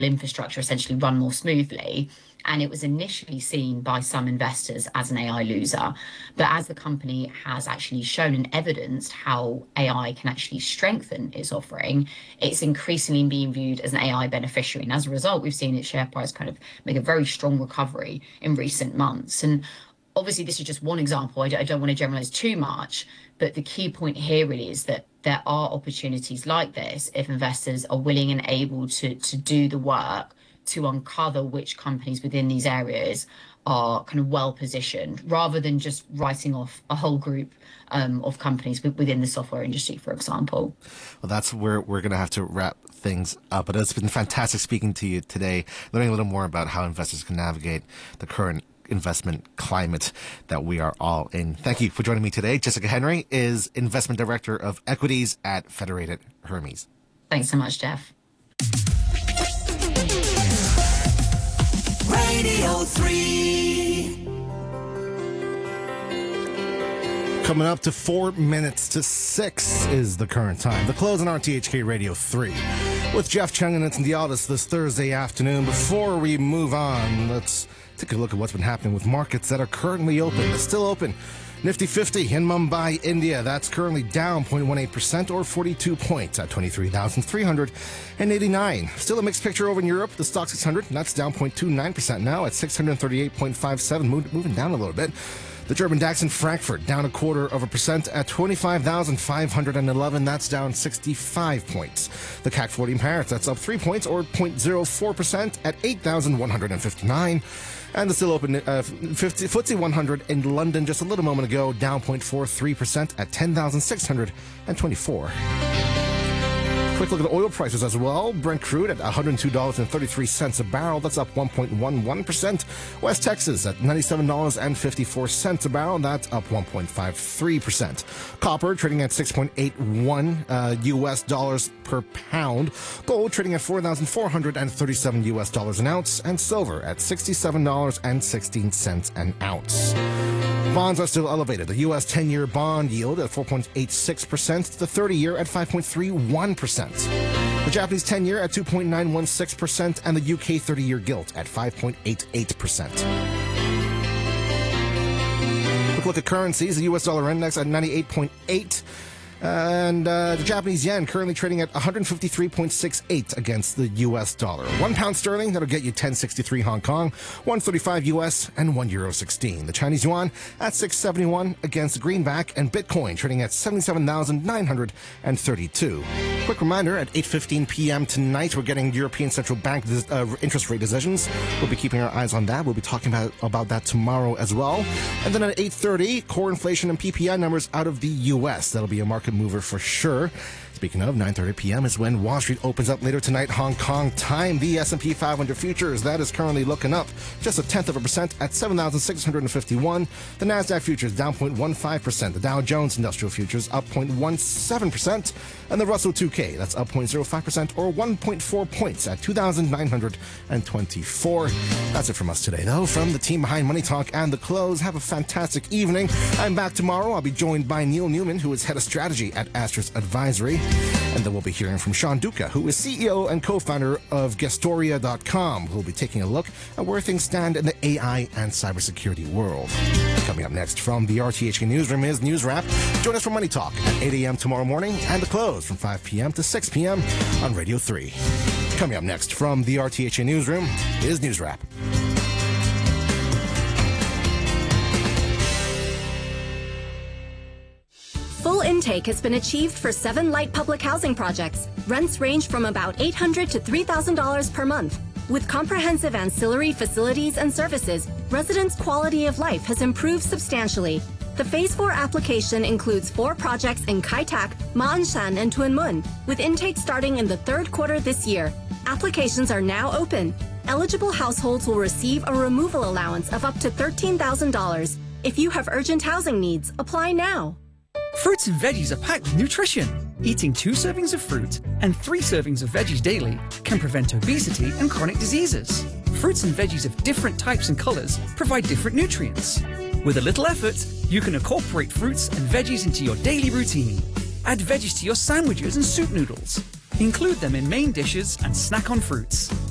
infrastructure essentially run more smoothly. And it was initially seen by some investors as an AI loser. But as the company has actually shown and evidenced how AI can actually strengthen its offering, it's increasingly being viewed as an AI beneficiary. And as a result, we've seen its share price kind of make a very strong recovery in recent months. And obviously, this is just one example. I don't want to generalize too much, but the key point here really is that there are opportunities like this if investors are willing and able to do the work to uncover which companies within these areas are kind of well positioned, rather than just writing off a whole group of companies within the software industry, for example. Well, that's where we're going to have to wrap things up. But it's been fantastic speaking to you today, learning a little more about how investors can navigate the current investment climate that we are all in. Thank you for joining me today. Jessica Henry is Investment Director of Equities at Federated Hermes. Thanks so much, Jeff. Radio 3. Coming up to 4 minutes to 6 is the current time. The close on RTHK Radio 3 with Jeff Chung and Nitin Dialdis this Thursday afternoon. Before we move on, let's take a look at what's been happening with markets that are currently open. They're still open. Nifty 50 in Mumbai, India. That's currently down 0.18% or 42 points at 23,389. Still a mixed picture over in Europe. The Stoxx 600, that's down 0.29% now at 638.57, moving down a little bit. The German DAX in Frankfurt down 0.25% at 25,511. That's down 65 points. The CAC 40 in Paris, that's up 3 points or 0.04% at 8,159. And the still open FTSE 100 in London just a little moment ago, down 0.43% at 10,624. Quick look at oil prices as well. Brent crude at $102.33 a barrel. That's up 1.11%. West Texas at $97.54 a barrel. That's up 1.53%. Copper trading at 6.81 US dollars per pound. Gold trading at $4,437 US dollars an ounce. And silver at $67.16 an ounce. Bonds are still elevated. The U.S. 10-year bond yield at 4.86%, the 30-year at 5.31%. The Japanese 10-year at 2.916%, and the UK 30-year gilt at 5.88%. Quick look at currencies. The U.S. dollar index at 98.8. And the Japanese yen currently trading at 153.68 against the U.S. dollar. £1 sterling, that'll get you 10.63 Hong Kong, 135 U.S. and €1.16. The Chinese yuan at 671 against the greenback, and Bitcoin trading at 77,932. Quick reminder, at 8:15 p.m. tonight, we're getting European Central Bank interest rate decisions. We'll be keeping our eyes on that. We'll be talking about that tomorrow as well. And then at 8:30, core inflation and PPI numbers out of the U.S. That'll be a market mover for sure. Speaking of, 9:30 p.m. is when Wall Street opens up later tonight, Hong Kong time. The S&P 500 futures, that is currently looking up just 0.1% at 7,651. The NASDAQ futures down 0.15%. The Dow Jones Industrial Futures up 0.17%. And the Russell 2K, that's up 0.05% or 1.4 points at 2,924. That's it from us today, though. From the team behind Money Talk and The Close, have a fantastic evening. I'm back tomorrow. I'll be joined by Neil Newman, who is head of strategy at Asterisk Advisory. And then we'll be hearing from Sean Duca, who is CEO and co-founder of Gestoria.com, who will be taking a look at where things stand in the AI and cybersecurity world. Coming up next from the RTHK Newsroom is News Wrap. Join us for Money Talk at 8 a.m. tomorrow morning, and The Close from 5 p.m. to 6 p.m. on Radio 3. Coming up next from the RTHK Newsroom is News Wrap. Full intake has been achieved for 7 light public housing projects. Rents range from about $800 to $3,000 per month. With comprehensive ancillary facilities and services, residents' quality of life has improved substantially. The Phase 4 application includes 4 projects in Kai Tak, Ma'anshan, and Tuen Mun, with intake starting in the 3rd quarter this year. Applications are now open. Eligible households will receive a removal allowance of up to $13,000. If you have urgent housing needs, apply now. Fruits and veggies are packed with nutrition. Eating 2 servings of fruit and 3 servings of veggies daily can prevent obesity and chronic diseases. Fruits and veggies of different types and colors provide different nutrients. With a little effort, you can incorporate fruits and veggies into your daily routine. Add veggies to your sandwiches and soup noodles. Include them in main dishes and snack on fruits.